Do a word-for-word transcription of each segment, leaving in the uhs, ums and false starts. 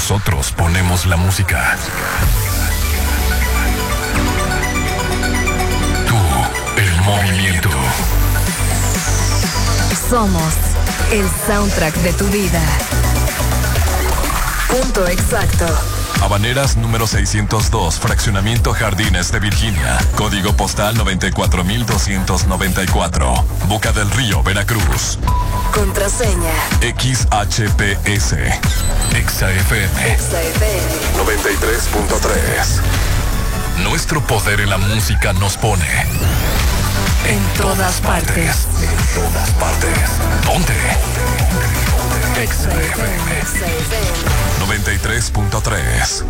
Nosotros ponemos la música. Tú, el movimiento. Somos el soundtrack de tu vida. Punto exacto. Habaneras número seiscientos dos, Fraccionamiento Jardines de Virginia. Código postal noventa y cuatro mil doscientos noventa y cuatro. Boca del Río, Veracruz. Contraseña X H P S. Exa F M. Exa F M noventa y tres punto tres. Nuestro poder en la música nos pone en todas partes. En todas partes. ¿Dónde? Exa F M noventa y tres punto tres.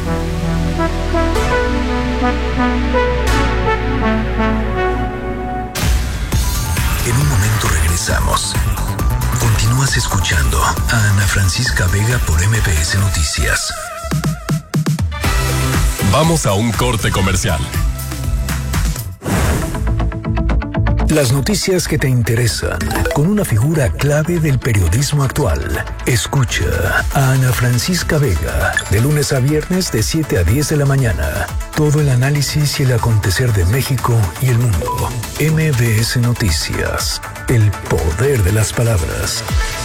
En un momento regresamos. Continúas escuchando a Ana Francisca Vega por M B S Noticias. Vamos a un corte comercial. Las noticias que te interesan, con una figura clave del periodismo actual. Escucha a Ana Francisca Vega, de lunes a viernes de siete a diez de la mañana. Todo el análisis y el acontecer de México y el mundo. M B S Noticias, el poder de las palabras.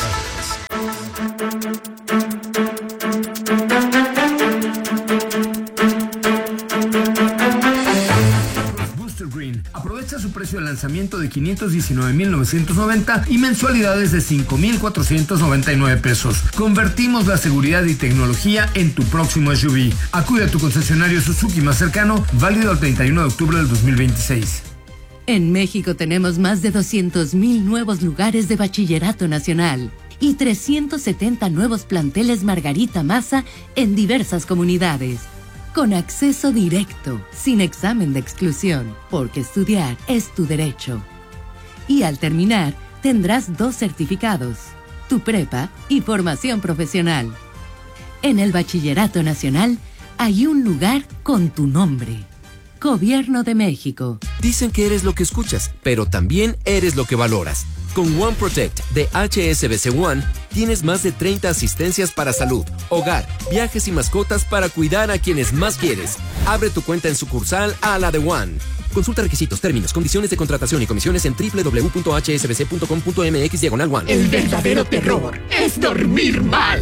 Aprovecha su precio de lanzamiento de quinientos diecinueve mil novecientos noventa y mensualidades de cinco mil cuatrocientos noventa y nueve pesos. Convertimos la seguridad y tecnología en tu próximo S U V. Acude a tu concesionario Suzuki más cercano, válido el treinta y uno de octubre del dos mil veintiséis. En México tenemos más de doscientos mil nuevos lugares de bachillerato nacional y trescientos setenta nuevos planteles Margarita Maza en diversas comunidades. Con acceso directo, sin examen de exclusión, porque estudiar es tu derecho. Y al terminar, tendrás dos certificados, tu prepa y formación profesional. En el Bachillerato Nacional hay un lugar con tu nombre. Gobierno de México. Dicen que eres lo que escuchas, pero también eres lo que valoras. Con One Protect de H S B C One, tienes más de treinta asistencias para salud, hogar, viajes y mascotas para cuidar a quienes más quieres. Abre tu cuenta en sucursal a la de One. Consulta requisitos, términos, condiciones de contratación y comisiones en doble u doble u doble u punto h s b c punto com punto m x diagonal one. El verdadero terror es dormir mal.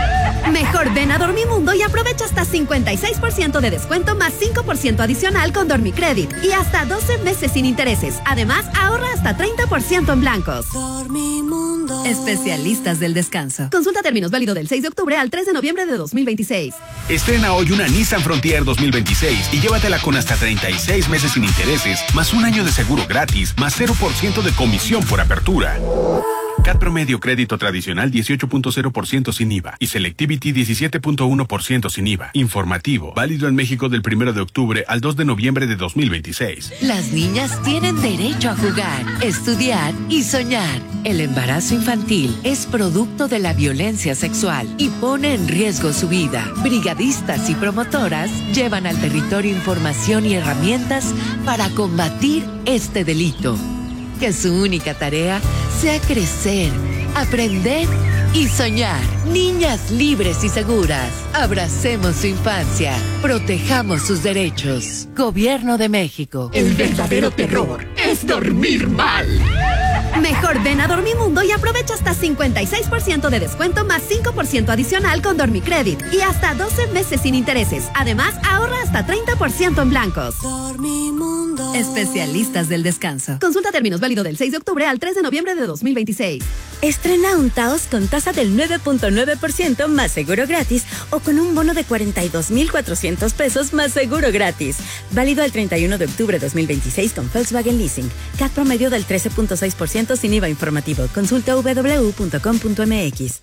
Mejor ven a Dormimundo y aprovecha hasta cincuenta y seis por ciento de descuento más cinco por ciento adicional con Dormicredit y hasta doce meses sin intereses. Además, ahorra hasta treinta por ciento en blancos. Dormimundo. Especialistas del descanso. Consulta términos, válido del seis de octubre al tres de noviembre de dos mil veintiséis. Estrena hoy una Nissan Frontier dos mil veintiséis y llévatela con hasta treinta y seis meses sin intereses, más un año de seguro gratis, más cero por ciento de comisión por apertura. C A T promedio crédito tradicional dieciocho punto cero por ciento sin I V A y Selectivity diecisiete punto uno por ciento sin I V A. Informativo, válido en México del primero de octubre al dos de noviembre de dos mil veintiséis. Las niñas tienen derecho a jugar, estudiar y soñar. El embarazo infantil es producto de la violencia sexual y pone en riesgo su vida. Brigadistas y promotoras llevan al territorio información y herramientas para combatir este delito. Que su única tarea sea crecer, aprender y soñar. Niñas libres y seguras. Abracemos su infancia. Protejamos sus derechos. Gobierno de México. El verdadero terror es dormir mal. Mejor ven a Dormimundo y aprovecha hasta cincuenta y seis por ciento de descuento más cinco por ciento adicional con Dormicredit y hasta doce meses sin intereses. Además, ahorra hasta treinta por ciento en blancos. Dormimundo. Especialistas del descanso. Consulta términos, válido del seis de octubre al tres de noviembre de dos mil veintiséis. Estrena un Taos con tasa del nueve punto nueve por ciento más seguro gratis o con un bono de cuarenta y dos mil cuatrocientos pesos más seguro gratis. Válido al treinta y uno de octubre de dos mil veintiséis con Volkswagen Leasing. C A T promedio del trece punto seis por ciento sin I V A informativo. Consulta w w w punto com punto m x.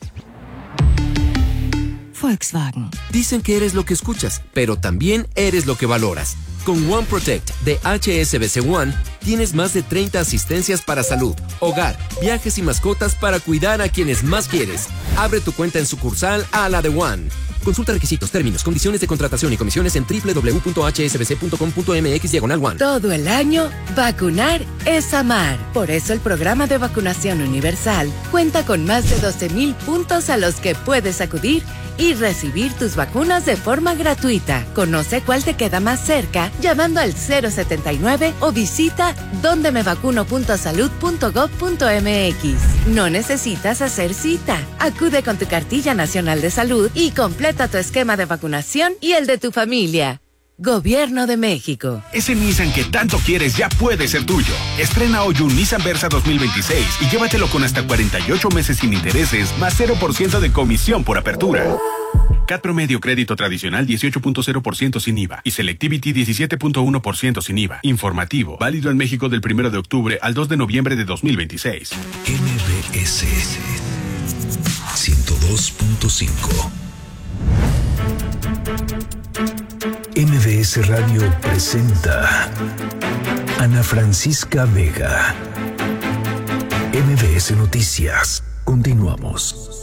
Volkswagen. Dicen que eres lo que escuchas, pero también eres lo que valoras. Con One Protect de H S B C One, tienes más de treinta asistencias para salud, hogar, viajes y mascotas para cuidar a quienes más quieres. Abre tu cuenta en sucursal a la de One. Consulta requisitos, términos, condiciones de contratación y comisiones en doble u doble u doble u punto h s b c punto com punto m x diagonal one. Todo el año, vacunar es amar. Por eso el programa de vacunación universal cuenta con más de doce mil puntos a los que puedes acudir y recibir tus vacunas de forma gratuita. Conoce cuál te queda más cerca llamando al cero setenta y nueve o visita donde me vacuno punto salud punto gov punto m x. No necesitas hacer cita. Acude con tu cartilla nacional de salud y completa tu esquema de vacunación y el de tu familia. Gobierno de México. Ese Nissan que tanto quieres ya puede ser tuyo. Estrena hoy un Nissan Versa dos mil veintiséis y llévatelo con hasta cuarenta y ocho meses sin intereses, más cero por ciento de comisión por apertura. C A T promedio crédito tradicional dieciocho punto cero por ciento sin I V A y Selectivity diecisiete punto uno por ciento sin I V A. Informativo, válido en México del primero de octubre al dos de noviembre de dos mil veintiséis. M B S ciento dos punto cinco. M B S Radio presenta Ana Francisca Vega. M B S Noticias. Continuamos.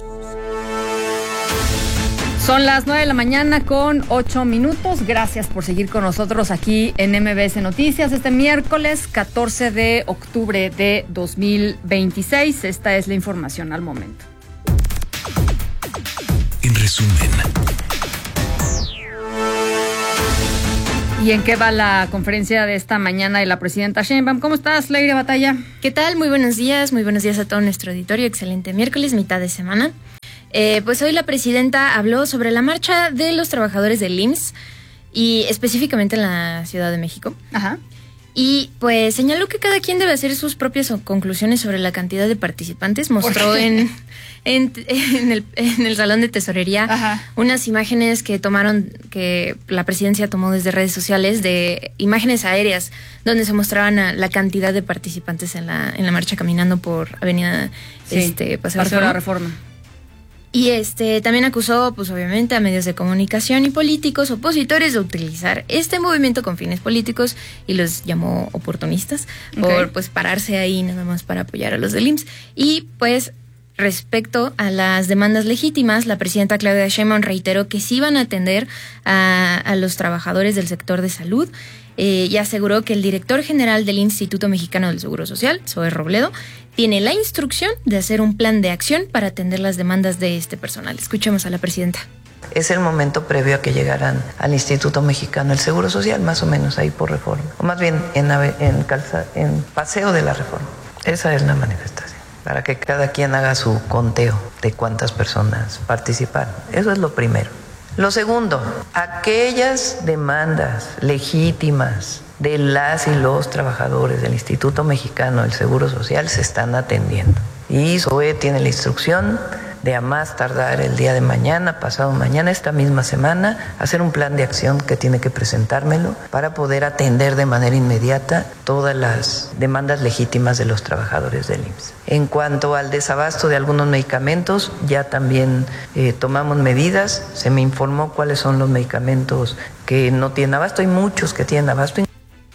Son las nueve de la mañana con ocho minutos. Gracias por seguir con nosotros aquí en M B S Noticias este miércoles catorce de octubre de dos mil veintiséis. Esta es la información al momento. En resumen. ¿Y en qué va la conferencia de esta mañana de la presidenta Sheinbaum? ¿Cómo estás, Leire Batalla? ¿Qué tal? Muy buenos días, muy buenos días a todo nuestro auditorio. Excelente miércoles, mitad de semana. Eh, pues hoy la presidenta habló sobre la marcha de los trabajadores del I M S S y específicamente en la Ciudad de México. Ajá. Y pues señaló que cada quien debe hacer sus propias conclusiones sobre la cantidad de participantes. Mostró en, en, en, el, en el Salón de Tesorería Ajá. unas imágenes que tomaron, que la presidencia tomó desde redes sociales, de imágenes aéreas donde se mostraban a la cantidad de participantes en la, en la marcha caminando por Avenida sí, este, Paseo Paseo de la Reforma. Y este también acusó, pues obviamente, a medios de comunicación y políticos opositores de utilizar este movimiento con fines políticos y los llamó oportunistas okay. por pues pararse ahí nada más para apoyar a los del I M S S. Y pues respecto a las demandas legítimas, la presidenta Claudia Sheinbaum reiteró que sí van a atender a, a los trabajadores del sector de salud. Eh, y aseguró que el director general del Instituto Mexicano del Seguro Social, Zoe Robledo, tiene la instrucción de hacer un plan de acción para atender las demandas de este personal. Escuchemos a la presidenta. Es el momento previo a que llegaran al Instituto Mexicano del Seguro Social, más o menos ahí por Reforma, o más bien en, en, calza, en Paseo de la Reforma. Esa es la manifestación, para que cada quien haga su conteo de cuántas personas participaron. Eso es lo primero. Lo segundo, aquellas demandas legítimas de las y los trabajadores del Instituto Mexicano del Seguro Social se están atendiendo. Y Zoe tiene la instrucción de a más tardar el día de mañana, pasado mañana, esta misma semana, hacer un plan de acción que tiene que presentármelo para poder atender de manera inmediata todas las demandas legítimas de los trabajadores del I M S S. En cuanto al desabasto de algunos medicamentos, ya también eh, tomamos medidas, se me informó cuáles son los medicamentos que no tienen abasto, hay muchos que tienen abasto.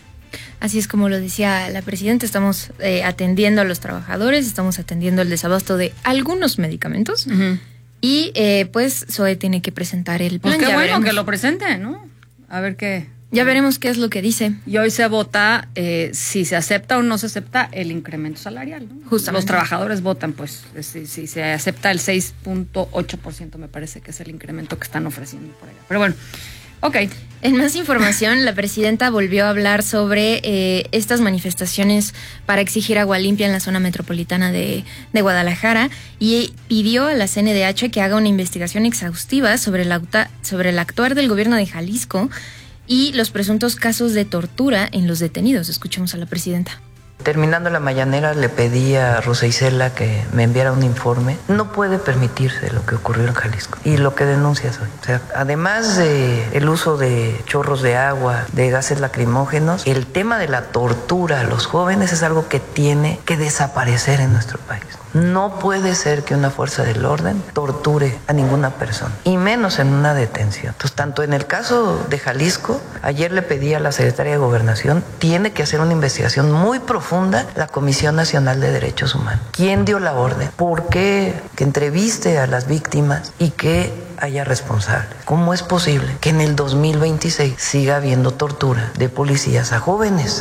Así es como lo decía la presidenta, estamos eh, atendiendo a los trabajadores, estamos atendiendo el desabasto de algunos medicamentos uh-huh. y eh, pues Zoe tiene que presentar el plan. Pues qué ya bueno veremos. Que lo presente, ¿no? A ver qué. Ya veremos qué es lo que dice. Y hoy se vota eh, si se acepta o no se acepta el incremento salarial, ¿no? Justamente. Los trabajadores votan, pues, si, si se acepta el seis punto ocho por ciento me parece que es el incremento que están ofreciendo por allá. Pero bueno. Ok. En más información, la presidenta volvió a hablar sobre eh, estas manifestaciones para exigir agua limpia en la zona metropolitana de, de Guadalajara y pidió a la C N D H que haga una investigación exhaustiva sobre el, auta, sobre el actuar del gobierno de Jalisco y los presuntos casos de tortura en los detenidos. Escuchemos a la presidenta. Terminando la mañanera le pedí a Rosa Isela que me enviara un informe. No puede permitirse lo que ocurrió en Jalisco y lo que denuncias hoy. O sea, además de el uso de chorros de agua, de gases lacrimógenos, el tema de la tortura a los jóvenes es algo que tiene que desaparecer en nuestro país. No puede ser que una fuerza del orden torture a ninguna persona, y menos en una detención. Entonces, tanto en el caso de Jalisco, ayer le pedí a la Secretaría de Gobernación, tiene que hacer una investigación muy profunda la Comisión Nacional de Derechos Humanos. ¿Quién dio la orden? ¿Por qué? Que entreviste a las víctimas y que haya responsables. ¿Cómo es posible que en el dos mil veintiséis siga habiendo tortura de policías a jóvenes?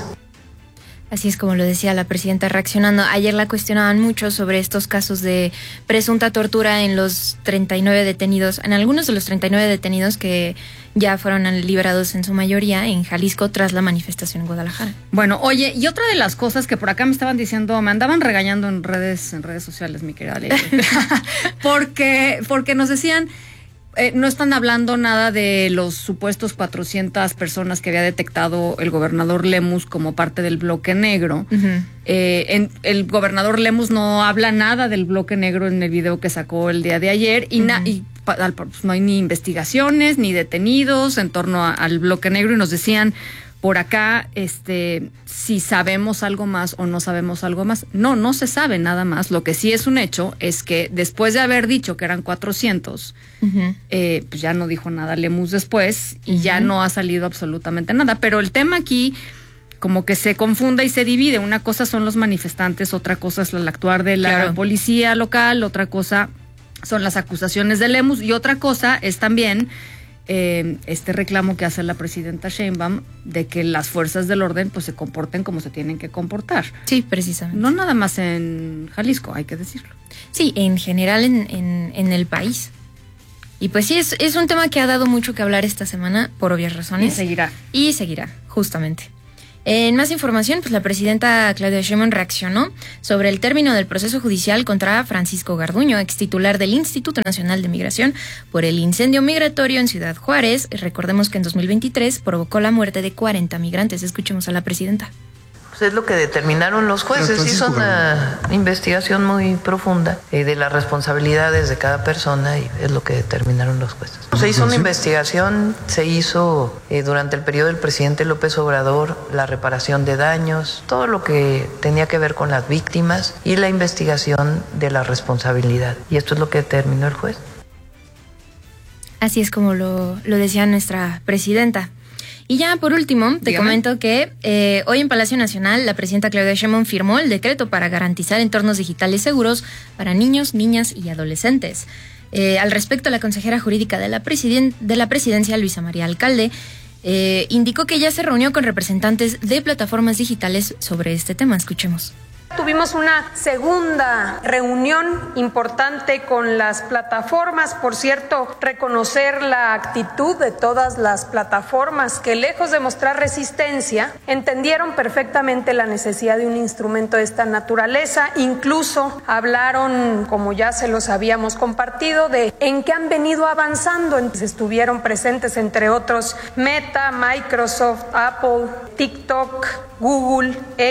Así es como lo decía la presidenta reaccionando. Ayer la cuestionaban mucho sobre estos casos de presunta tortura en los treinta y nueve detenidos, en algunos de los treinta y nueve detenidos que ya fueron liberados en su mayoría en Jalisco tras la manifestación en Guadalajara. Bueno, oye, y otra de las cosas que por acá me estaban diciendo, me andaban regañando en redes, en redes sociales, mi querida Ley, porque, porque nos decían... Eh, no están hablando nada de los supuestos cuatrocientas personas que había detectado el gobernador Lemus como parte del bloque negro. Uh-huh. Eh, en, el gobernador Lemus no habla nada del bloque negro en el video que sacó el día de ayer y, uh-huh. na, y pues, no hay ni investigaciones ni detenidos en torno a, al bloque negro y nos decían... Por acá, este, si sabemos algo más o no sabemos algo más. No, no se sabe nada más. Lo que sí es un hecho es que después de haber dicho que eran cuatrocientos, uh-huh. eh, pues ya no dijo nada Lemus después y uh-huh. ya no ha salido absolutamente nada. Pero el tema aquí como que se confunda y se divide. Una cosa son los manifestantes, otra cosa es el actuar de la claro. policía local, otra cosa son las acusaciones de Lemus y otra cosa es también... Eh, este reclamo que hace la presidenta Sheinbaum de que las fuerzas del orden pues se comporten como se tienen que comportar. Sí, precisamente. No nada más en Jalisco, hay que decirlo. Sí, en general en, en, en el país. Y pues sí, es, es un tema que ha dado mucho que hablar esta semana por obvias razones. Y seguirá. Y seguirá, justamente. En más información, pues la presidenta Claudia Sheinbaum reaccionó sobre el término del proceso judicial contra Francisco Garduño, ex titular del Instituto Nacional de Migración, por el incendio migratorio en Ciudad Juárez. Recordemos que en dos mil veintitrés provocó la muerte de cuarenta migrantes. Escuchemos a la presidenta. Es lo que determinaron los jueces. Hizo una investigación muy profunda eh, de las responsabilidades de cada persona y es lo que determinaron los jueces. Se hizo una investigación, se hizo eh, durante el periodo del presidente López Obrador la reparación de daños, todo lo que tenía que ver con las víctimas y la investigación de la responsabilidad. Y esto es lo que determinó el juez. Así es como lo, lo decía nuestra presidenta. Y ya por último, te Dígame. comento que eh, hoy en Palacio Nacional la presidenta Claudia Sheinbaum firmó el decreto para garantizar entornos digitales seguros para niños, niñas y adolescentes. Eh, al respecto, la consejera jurídica de la, presiden- de la presidencia, Luisa María Alcalde, eh, indicó que ya se reunió con representantes de plataformas digitales sobre este tema. Escuchemos. Tuvimos una segunda reunión importante con las plataformas. Por cierto, reconocer la actitud de todas las plataformas que, lejos de mostrar resistencia, entendieron perfectamente la necesidad de un instrumento de esta naturaleza. Incluso hablaron, como ya se los habíamos compartido, de en qué han venido avanzando. Entonces, estuvieron presentes, entre otros, Meta, Microsoft, Apple, TikTok, Google,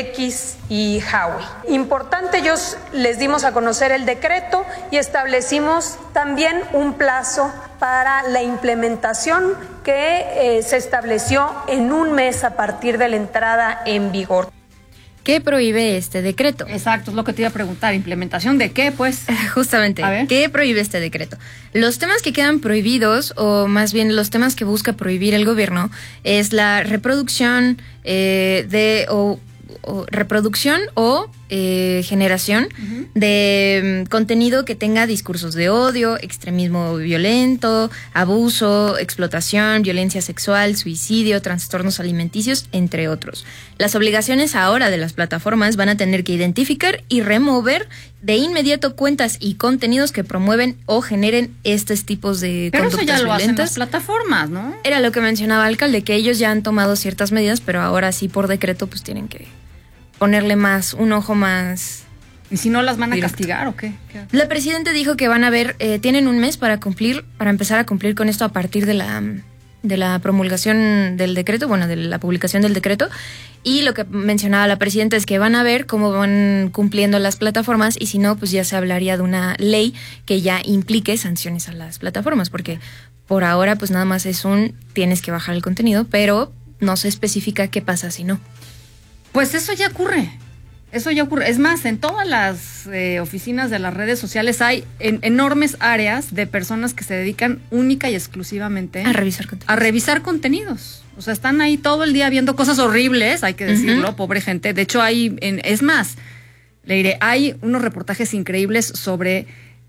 X y Huawei. Importante, ellos les dimos a conocer el decreto y establecimos también un plazo para la implementación que eh, se estableció en un mes a partir de la entrada en vigor. ¿Qué prohíbe este decreto? Exacto, es lo que te iba a preguntar. ¿Implementación de qué, pues? Justamente, ¿qué prohíbe este decreto? Los temas que quedan prohibidos, o más bien los temas que busca prohibir el gobierno, es la reproducción eh, de... o, o reproducción o eh, generación uh-huh. de um, contenido que tenga discursos de odio, extremismo violento, abuso, explotación, violencia sexual, suicidio, trastornos alimenticios, entre otros. Las obligaciones ahora de las plataformas van a tener que identificar y remover de inmediato cuentas y contenidos que promueven o generen estos tipos de pero conductas eso ya lo violentas. Hacen las plataformas, ¿no? Era lo que mencionaba el alcalde, que ellos ya han tomado ciertas medidas, pero ahora sí por decreto pues tienen que ponerle más, un ojo más... ¿Y si no las van a directo. castigar o qué? ¿Qué? La presidenta dijo que van a ver, eh, tienen un mes para cumplir, para empezar a cumplir con esto a partir de la, de la promulgación del decreto, bueno, de la publicación del decreto, y lo que mencionaba la presidenta es que van a ver cómo van cumpliendo las plataformas y si no, pues ya se hablaría de una ley que ya implique sanciones a las plataformas, porque por ahora pues nada más es un, tienes que bajar el contenido, pero no se especifica qué pasa si no. Pues eso ya ocurre, eso ya ocurre. Es más, en todas las eh, oficinas de las redes sociales hay en, enormes áreas de personas que se dedican única y exclusivamente a revisar contenidos. A revisar contenidos. O sea, están ahí todo el día viendo cosas horribles, hay que decirlo, uh-huh. pobre gente. De hecho, hay, en, es más, le diré, hay unos reportajes increíbles sobre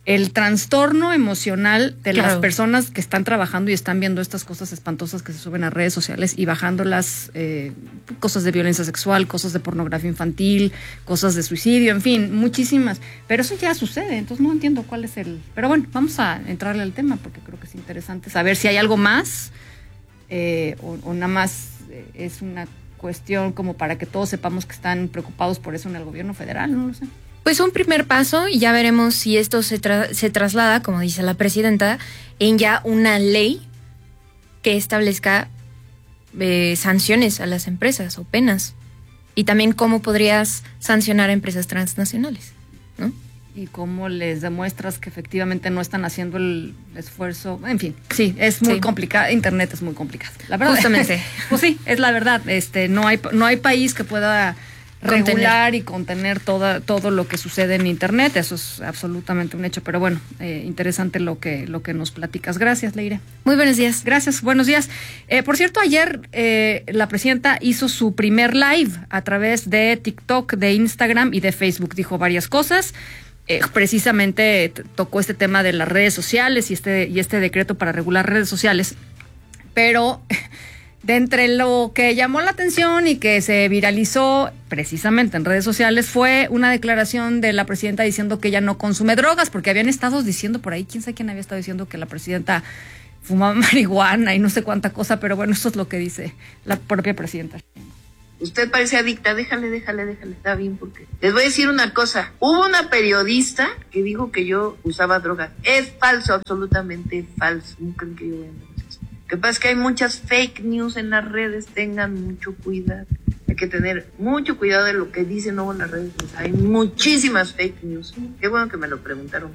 el trastorno emocional de claro. las personas que están trabajando y están viendo estas cosas espantosas que se suben a redes sociales y bajando las eh, cosas de violencia sexual, cosas de pornografía infantil, cosas de suicidio, en fin, muchísimas. Pero eso ya sucede, entonces no entiendo cuál es el... Pero bueno, vamos a entrarle al tema porque creo que es interesante saber si hay algo más eh, o, o nada más eh, es una cuestión como para que todos sepamos que están preocupados por eso en el gobierno federal, no lo sé. Pues un primer paso y ya veremos si esto se, tra- se traslada, como dice la presidenta, en ya una ley que establezca eh, sanciones a las empresas o penas. Y también cómo podrías sancionar a empresas transnacionales, ¿no? Y cómo les demuestras que efectivamente no están haciendo el esfuerzo. En fin, sí, es muy sí. complicado. Internet es muy complicado. La verdad. Justamente. Pues sí, es la verdad. Este, no hay, no hay país que pueda regular y contener toda, todo lo que sucede en Internet. Eso es absolutamente un hecho. Pero bueno, eh, interesante lo que, lo que nos platicas. Gracias, Leire. Muy buenos días. Gracias, buenos días. Eh, por cierto, ayer eh, la presidenta hizo su primer live a través de TikTok, de Instagram y de Facebook. Dijo varias cosas. Eh, precisamente t- tocó este tema de las redes sociales y este, y este decreto para regular redes sociales. Pero... de entre lo que llamó la atención y que se viralizó precisamente en redes sociales fue una declaración de la presidenta diciendo que ella no consume drogas, porque habían estado diciendo por ahí, quién sabe quién había estado diciendo que la presidenta fumaba marihuana y no sé cuánta cosa, pero bueno, eso es lo que dice la propia presidenta. Usted parece adicta, déjale, déjale, déjale, está bien, porque les voy a decir una cosa. Hubo una periodista que dijo que yo usaba drogas. Es falso, absolutamente falso. No creen que yo voy a andar eso. Lo que pasa es que hay muchas fake news en las redes, tengan mucho cuidado. Hay que tener mucho cuidado de lo que dicen luego en las redes. Hay muchísimas fake news. Qué bueno que me lo preguntaron.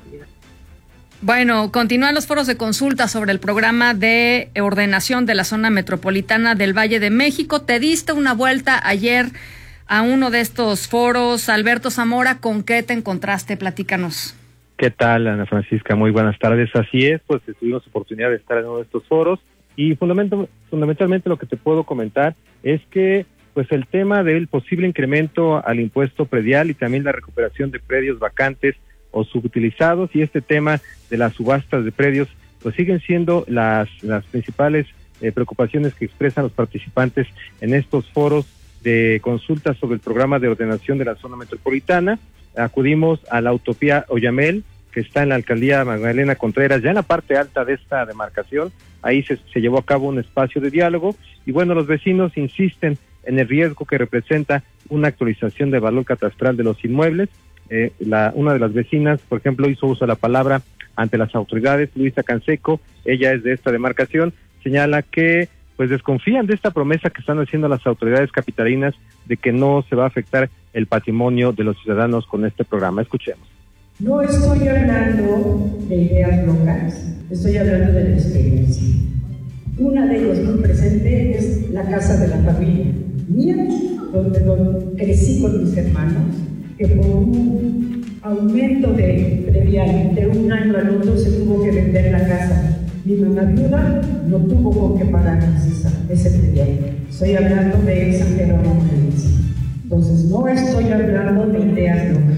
Bueno, continúan los foros de consulta sobre el programa de ordenación de la zona metropolitana del Valle de México. Te diste una vuelta ayer a uno de estos foros. Alberto Zamora, ¿con qué te encontraste? Platícanos. ¿Qué tal, Ana Francisca? Muy buenas tardes. Así es, pues tuvimos oportunidad de estar en uno de estos foros y fundamental, fundamentalmente lo que te puedo comentar es que pues el tema del posible incremento al impuesto predial y también la recuperación de predios vacantes o subutilizados y este tema de las subastas de predios, pues siguen siendo las, las principales eh, preocupaciones que expresan los participantes en estos foros de consulta sobre el programa de ordenación de la zona metropolitana. Acudimos a la Utopía Oyamel, que está en la alcaldía Magdalena Contreras, ya en la parte alta de esta demarcación. Ahí se, se llevó a cabo un espacio de diálogo y bueno, los vecinos insisten en el riesgo que representa una actualización de valor catastral de los inmuebles. Eh, la, una de las vecinas, por ejemplo, hizo uso de la palabra ante las autoridades, Luisa Canseco, ella es de esta demarcación, señala que pues desconfían de esta promesa que están haciendo las autoridades capitalinas de que no se va a afectar el patrimonio de los ciudadanos con este programa. Escuchemos. No estoy hablando de ideas locas, estoy hablando de la experiencia. Una de ellas muy presente es la casa de la familia mía, donde, donde crecí con mis hermanos, que por un aumento de predial de un año al otro se tuvo que vender la casa. Mi mamá viuda no tuvo con qué pagar esa, ese predial. Estoy hablando de San Jerónimo de Elisa. Entonces no estoy hablando de ideas locas.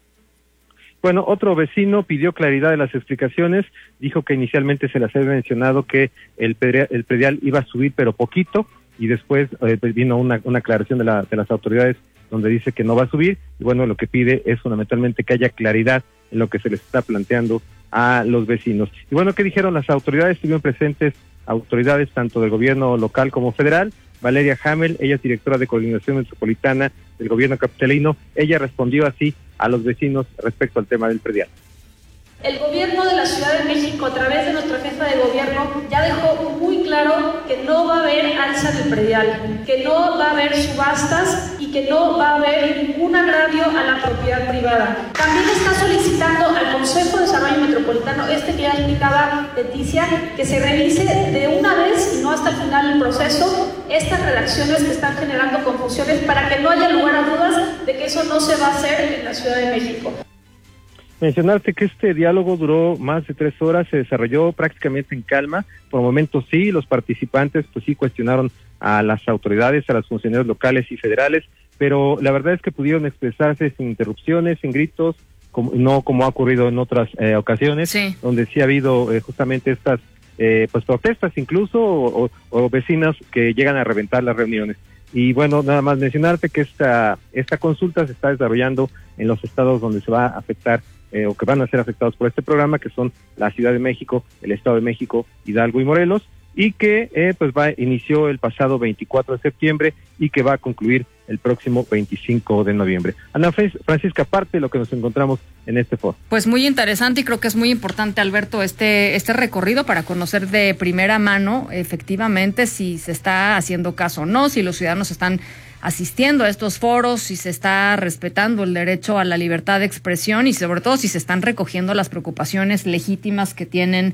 Bueno, otro vecino pidió claridad de las explicaciones, dijo que inicialmente se les había mencionado que el predial, el predial iba a subir pero poquito y después eh, vino una, una aclaración de, la, de las autoridades donde dice que no va a subir y bueno, lo que pide es fundamentalmente que haya claridad en lo que se les está planteando a los vecinos. Y bueno, ¿qué dijeron las autoridades? Estuvieron presentes autoridades tanto del gobierno local como federal. Valeria Hamel, ella es directora de coordinación metropolitana del gobierno capitalino, ella respondió así a los vecinos respecto al tema del predial. El gobierno de la Ciudad de México, a través de nuestra jefa de gobierno, ya dejó muy claro que no va a haber alza del predial, que no va a haber subastas y que no va a haber ningún agravio a la propiedad privada. También está solicitando al Consejo de Desarrollo Metropolitano, este que ya explicaba Leticia, que se revise de una vez y no hasta el final del proceso estas redacciones que están generando confusiones para que no haya lugar a dudas de que eso no se va a hacer en la Ciudad de México. Mencionarte que este diálogo duró más de tres horas, se desarrolló prácticamente en calma. Por momentos sí, los participantes pues sí cuestionaron a las autoridades, a los funcionarios locales y federales, pero la verdad es que pudieron expresarse sin interrupciones, sin gritos, como, no como ha ocurrido en otras eh, ocasiones, sí. donde sí ha habido eh, justamente estas eh, pues protestas incluso o, o, o vecinos que llegan a reventar las reuniones. Y bueno, nada más mencionarte que esta esta consulta se está desarrollando en los estados donde se va a afectar eh, o que van a ser afectados por este programa, que son la Ciudad de México, el Estado de México, Hidalgo y Morelos, y que eh, pues va inició el pasado veinticuatro de septiembre y que va a concluir el próximo veinticinco de noviembre. Ana Francisca, parte de lo que nos encontramos en este foro. Pues muy interesante y creo que es muy importante, Alberto, este este recorrido para conocer de primera mano efectivamente si se está haciendo caso o no, si los ciudadanos están asistiendo a estos foros, si se está respetando el derecho a la libertad de expresión y sobre todo si se están recogiendo las preocupaciones legítimas que tienen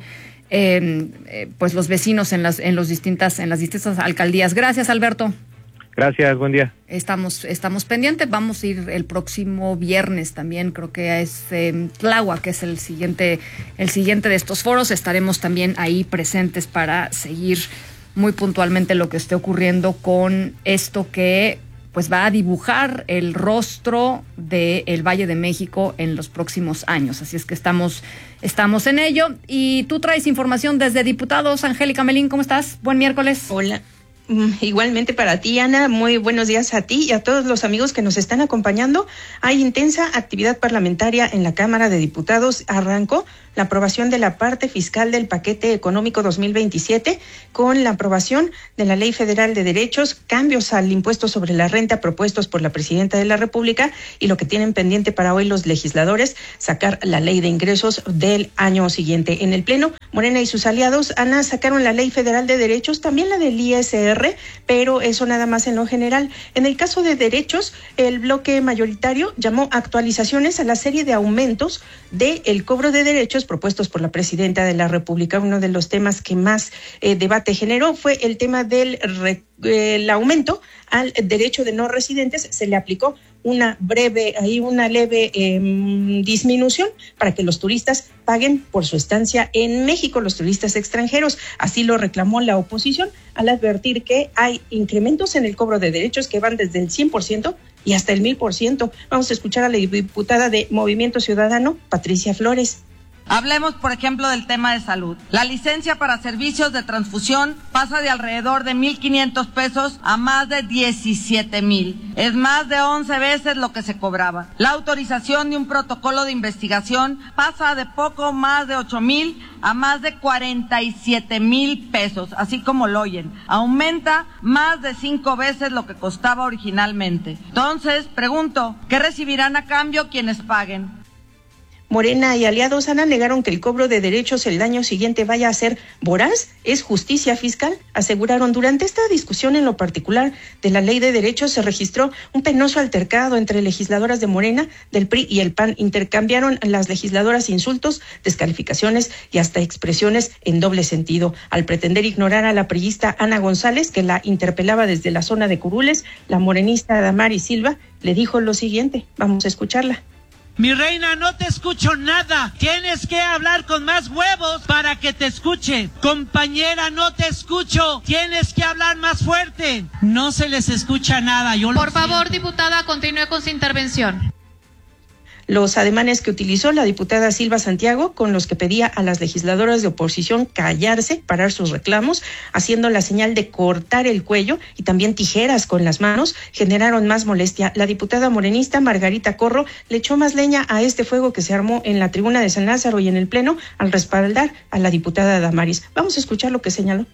eh, eh, pues los vecinos en las en los distintas en las distintas alcaldías. Gracias, Alberto. Gracias, buen día. Estamos estamos pendientes, vamos a ir el próximo viernes también, creo que es eh, Tláhuac, que es el siguiente el siguiente de estos foros, estaremos también ahí presentes para seguir muy puntualmente lo que esté ocurriendo con esto que pues va a dibujar el rostro del Valle de México en los próximos años. Así es que estamos, estamos en ello. Y tú traes información desde Diputados. Angélica Melín, ¿cómo estás? Buen miércoles. Hola. Igualmente para ti, Ana, muy buenos días a ti y a todos los amigos que nos están acompañando. Hay intensa actividad parlamentaria en la Cámara de Diputados. Arrancó la aprobación de la parte fiscal del paquete económico dos mil veintisiete con la aprobación de la Ley Federal de Derechos, cambios al impuesto sobre la renta propuestos por la Presidenta de la República y lo que tienen pendiente para hoy los legisladores, sacar la Ley de Ingresos del año siguiente. En el Pleno, Morena y sus aliados, Ana, sacaron la Ley Federal de Derechos, también la del I S R, pero eso nada más en lo general. En el caso de derechos, el bloque mayoritario llamó actualizaciones a la serie de aumentos del cobro de derechos propuestos por la Presidenta de la República. Uno de los temas que más eh, debate generó fue el tema del re, eh, el aumento al derecho de no residentes. Se le aplicó una breve, ahí una leve eh, disminución para que los turistas paguen por su estancia en México, los turistas extranjeros. Así lo reclamó la oposición al advertir que hay incrementos en el cobro de derechos que van desde el cien por ciento y hasta el mil por ciento. Vamos a escuchar a la diputada de Movimiento Ciudadano, Patricia Flores. Hablemos, por ejemplo, del tema de salud. La licencia para servicios de transfusión pasa de alrededor de mil quinientos pesos a más de diecisiete mil. Es más de once veces lo que se cobraba. La autorización de un protocolo de investigación pasa de poco más de ocho mil a más de cuarenta y siete mil pesos, así como lo oyen. Aumenta más de cinco veces lo que costaba originalmente. Entonces, pregunto, ¿qué recibirán a cambio quienes paguen? Morena y aliados han alegaron que el cobro de derechos el año siguiente vaya a ser voraz, es justicia fiscal, aseguraron. Durante esta discusión en lo particular de la ley de derechos se registró un penoso altercado entre legisladoras de Morena, del P R I y el P A N. Intercambiaron las legisladoras insultos, descalificaciones y hasta expresiones en doble sentido. Al pretender ignorar a la priista Ana González, que la interpelaba desde la zona de Curules, la morenista Damaris Silva le dijo lo siguiente. Vamos a escucharla. Mi reina, no te escucho nada. Tienes que hablar con más huevos para que te escuche. Compañera, no te escucho. Tienes que hablar más fuerte. No se les escucha nada. Yo Por favor, diputada, continúe con su intervención. Los ademanes que utilizó la diputada Silva Santiago, con los que pedía a las legisladoras de oposición callarse, parar sus reclamos, haciendo la señal de cortar el cuello y también tijeras con las manos, generaron más molestia. La diputada morenista Margarita Corro le echó más leña a este fuego que se armó en la tribuna de San Lázaro y en el Pleno al respaldar a la diputada Damaris. Vamos a escuchar lo que señaló.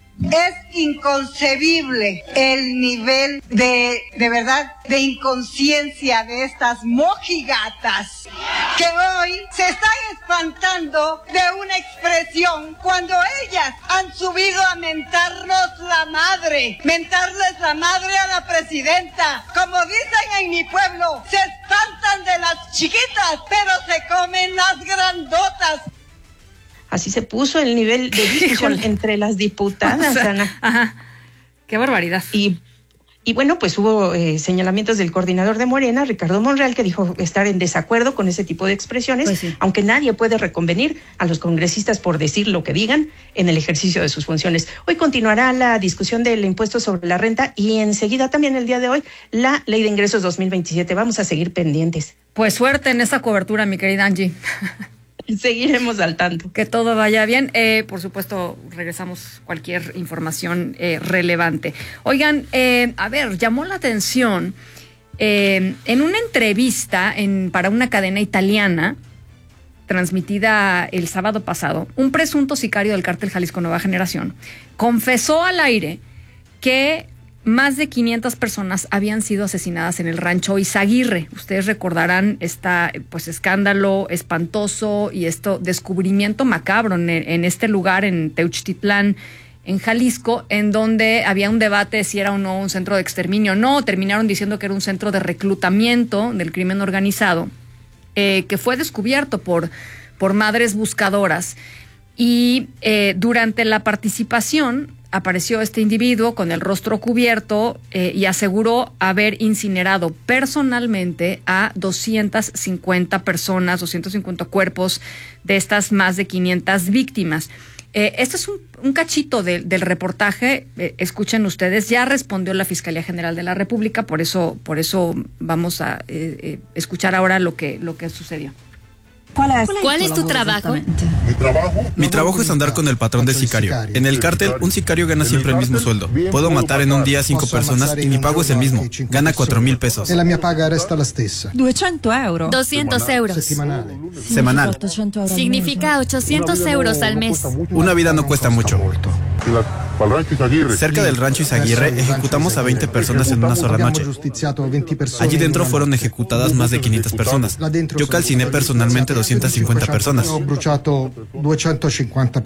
Es inconcebible el nivel de, de verdad, de inconsciencia de estas mojigatas que hoy se están espantando de una expresión cuando ellas han subido a mentarnos la madre, mentarles la madre a la presidenta. Como dicen en mi pueblo, se espantan de las chiquitas, pero se comen las grandotas. Así se puso el nivel de discusión entre las diputadas, o sea, Ana. Ajá. Qué barbaridad. Y Y bueno, pues hubo eh, señalamientos del coordinador de Morena, Ricardo Monreal, que dijo estar en desacuerdo con ese tipo de expresiones, pues sí. Aunque nadie puede reconvenir a los congresistas por decir lo que digan en el ejercicio de sus funciones. Hoy continuará la discusión del impuesto sobre la renta y enseguida también el día de hoy la Ley de Ingresos dos mil veintisiete. Vamos a seguir pendientes. Pues suerte en esa cobertura, mi querida Angie. Seguiremos al tanto. Que todo vaya bien. Eh, por supuesto, regresamos cualquier información eh, relevante. Oigan, eh, a ver, llamó la atención eh, en una entrevista en, para una cadena italiana transmitida el sábado pasado, un presunto sicario del cártel Jalisco Nueva Generación confesó al aire que más de quinientas personas habían sido asesinadas en el rancho Izaguirre. Ustedes recordarán este pues, escándalo espantoso y esto descubrimiento macabro en, en este lugar, en Teuchtitlán, en Jalisco, en donde había un debate de si era o no un centro de exterminio. No, terminaron diciendo que era un centro de reclutamiento del crimen organizado, eh, que fue descubierto por, por madres buscadoras. Y eh, durante la participación apareció este individuo con el rostro cubierto eh, y aseguró haber incinerado personalmente a doscientas cincuenta personas, doscientos cincuenta cuerpos de estas más de quinientas víctimas. Eh, este es un, un cachito de, del reportaje. Eh, escuchen ustedes, ya respondió la Fiscalía General de la República, por eso, por eso vamos a eh, eh, escuchar ahora lo que, lo que sucedió. ¿Cuál es, ¿Cuál es tu trabajo? Mi trabajo Mi trabajo es andar con el patrón de sicario. En el cártel, un sicario gana siempre el mismo sueldo. Puedo matar en un día cinco personas y mi pago es el mismo. Gana cuatro mil pesos. E la mia paga resta la stessa. doscientos euros. doscientos euros. Semanal. Significa ochocientos euros al mes. Una vida no cuesta mucho. Cerca del rancho Izaguirre ejecutamos a veinte personas en una sola noche. Allí dentro fueron ejecutadas más de quinientas personas. Yo calciné personalmente doscientas cincuenta personas.